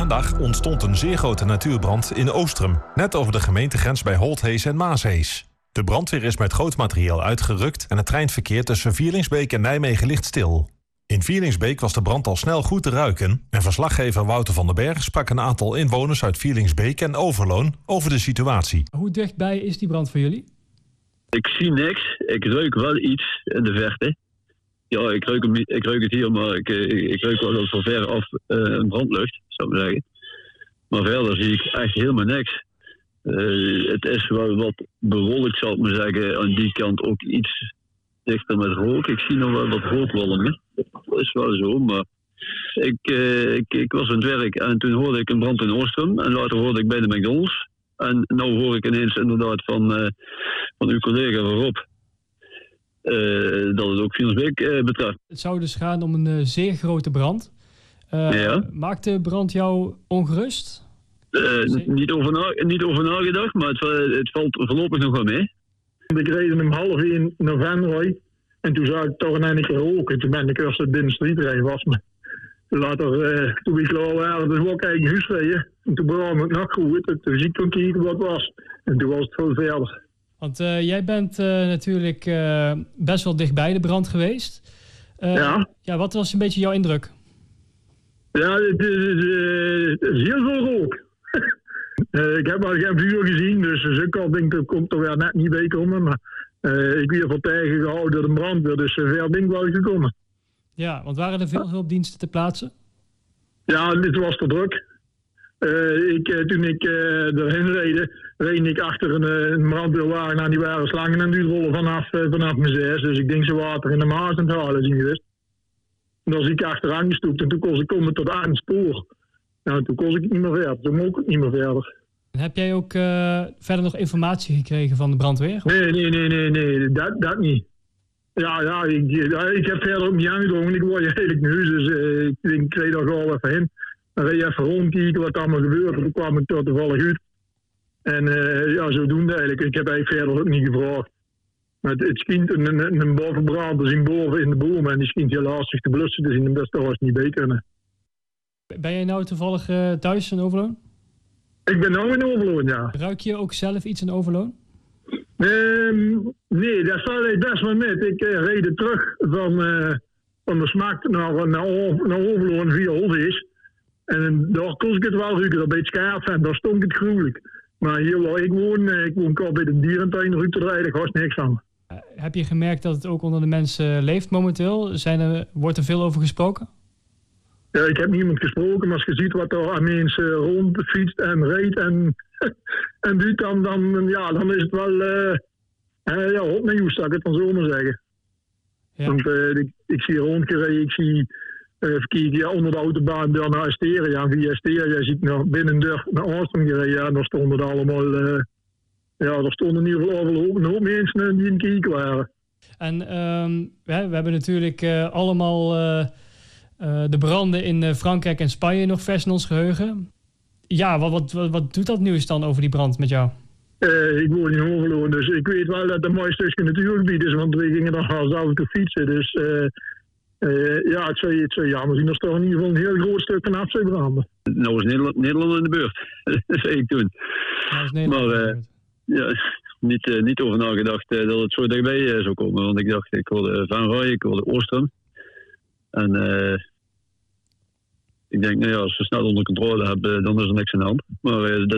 Maandag ontstond een zeer grote natuurbrand in Oostrum, net over de gemeentegrens bij Holthees en Maashees. De brandweer is met groot materiaal uitgerukt en het treinverkeer tussen Vierlingsbeek en Nijmegen ligt stil. In Vierlingsbeek was de brand al snel goed te ruiken en verslaggever Wouter van den Berg sprak een aantal inwoners uit Vierlingsbeek en Overloon over de situatie. Hoe dichtbij is die brand voor jullie? Ik zie niks, ik ruik wel iets in de verte. Ja, ik ruik het hier, maar ik ruik wel dat van ver af een brandlucht, zou ik zeggen. Maar verder zie ik echt helemaal niks. Het is wel wat bewolkt, zal ik maar zeggen. Aan die kant ook iets dichter met rook. Ik zie nog wel wat rookwolken. Dat is wel zo, maar ik was aan het werk en toen hoorde ik een brand in Oostrum. En later hoorde ik bij de McDonald's. En nu hoor ik ineens inderdaad van uw collega Rob dat het ook Vierlingsbeek betreft. Het zou dus gaan om een zeer grote brand. Ja. Maakt de brand jou ongerust? Niet over nagedacht, maar het valt voorlopig nog wel mee. Ik reed om 12:30 naar Venray en toen zag ik toch een keer roken. Toen ben ik eerst binnen de street rijden was. Maar later, toen ik klaar was, dus ook eigenlijk huis rijden. En toen begon ik nog goed. Toen zie ik kon kijken wat het was. En toen was het veel verder. Want jij bent natuurlijk best wel dicht bij de brand geweest. Ja. Ja, wat was een beetje jouw indruk? Ja, het is heel veel rook. Ik heb al geen vuur gezien, dus ik al denk dat komt er weer net niet bij komen. Maar ik werd voor tegengehouden door de brandweer, dus ver ben ik wel gekomen. Ja, want waren er veel hulpdiensten te plaatsen? Ja, dit was te druk. Toen ik erheen reed ik achter een brandweerwagen aan die waren slangen en die rollen vanaf mijn 6. Dus ik denk ze water in de Maas aan het halen zien geweest. En dan zie ik achteraan gestoept en toen kon ik komen tot aan het spoor. Nou, toen kon ik niet meer verder. Toen mocht ik niet meer verder. Heb jij ook verder nog informatie gekregen van de brandweer? Nee, dat niet. Ja, ik heb verder ook niet aangedrongen. Ik word eigenlijk nu, dus ik reed daar gewoon even heen. Dan reed je even rondkijken wat allemaal gebeurt. Toen kwam ik tot toevallig uit. En zodoende eigenlijk. Ik heb eigenlijk verder ook niet gevraagd. Maar het schijnt een bovenbrand te zien boven in de boom. En die schijnt heel lastig te blussen te zien. En dat is toch niet beter. Ben jij nou toevallig thuis in Overloon? Ik ben nou in Overloon, ja. Ruik je ook zelf iets in Overloon? Nee, dat valt ik best wel met. Ik reed terug van de Smaak naar Overloon via Holthees. En daar kon ik het wel ruiken. Dat bij het schaap en daar stonk het gruwelijk. Maar hier waar ik woon kort bij de dierentuin, ruikt er eigenlijk haast niks aan. Heb je gemerkt dat het ook onder de mensen leeft momenteel? Wordt er veel over gesproken? Ja, ik heb niemand gesproken, maar als je ziet wat er aan mensen rondfietst en reed en doet, dan is het wel op mijn nieuws, zou ik het dan zo maar zeggen. Ja. Want ik zie rondgereden, ik zie verkeer onder de autobaan door naar Asteria. En via Asteria zie ik nog binnen naar Oostrum gereden. Ja, daar stonden er allemaal, er stonden in ieder geval een hoop mensen die in het kijken waren. En we hebben natuurlijk allemaal de branden in Frankrijk en Spanje nog vers in ons geheugen. Ja, wat doet dat nieuws dan over die brand met jou? Ik woon in Overloon, dus ik weet wel dat het een mooi stukje natuurgebied is, want we gingen dan als auto fietsen. Dus het zou jammer zien. Er is toch in ieder geval een heel groot stuk van afzij branden. Nou is Nederland in de beurt, zei ik toen. Maar niet over nagedacht dat het zo dichtbij zou komen. Want ik dacht, ik wilde Venray, ik wilde Oostrum. En ik denk, als we snel onder controle hebben, dan is er niks aan de hand. Maar